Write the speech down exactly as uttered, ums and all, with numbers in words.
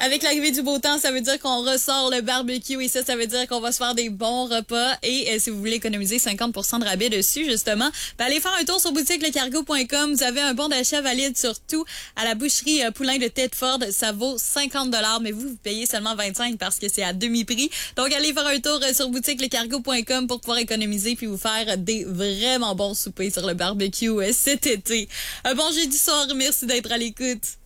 Avec l'arrivée du beau temps, ça veut dire qu'on ressort le barbecue et ça, ça veut dire qu'on va se faire des bons repas. Et euh, si vous voulez économiser cinquante pour cent de rabais dessus, justement, ben, allez faire un tour sur boutique le cargo point com. Vous avez un bon d'achat valide surtout à la boucherie euh, Poulain de Thetford. Ça vaut cinquante dollars, mais vous, vous payez seulement vingt-cinq parce que c'est à demi-prix. Donc, allez faire un tour euh, sur boutique le cargo point com pour pouvoir économiser puis vous faire des vraiment bons soupers sur le barbecue euh, cet été. Un bon jeudi soir. Merci d'être à l'écoute.